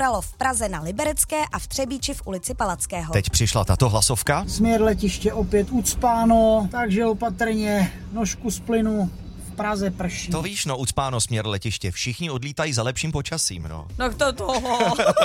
v Praze na Liberecké a v Třebíči v ulici Palackého. Teď přišla tato hlasovka. Směr letiště opět ucpáno, takže opatrně, nožku z plynu. V Praze prší. To víš, ucpáno směr letiště. Všichni odlítají za lepším počasím, No to toho.